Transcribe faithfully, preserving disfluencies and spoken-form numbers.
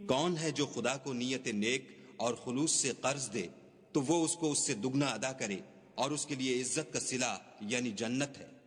कौन है जो खुदा को नियत नेक और खुलूस से कर्ज दे तो वो उसको उससे दुगना अदा करे और उसके लिए इज्जत का सिला यानी जन्नत है।